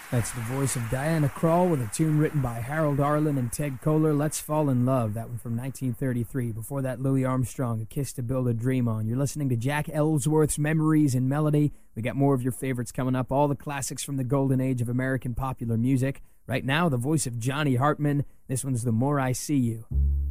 That's the voice of Diana Krall with a tune written by Harold Arlen and Ted Koehler, Let's Fall in Love. That one from 1933. Before that, Louis Armstrong, A Kiss to Build a Dream On. You're listening to Jack Ellsworth's Memories in Melody. We got more of your favorites coming up, all the classics from the golden age of American popular music. Right now, the voice of Johnny Hartman. This one's The More I See You.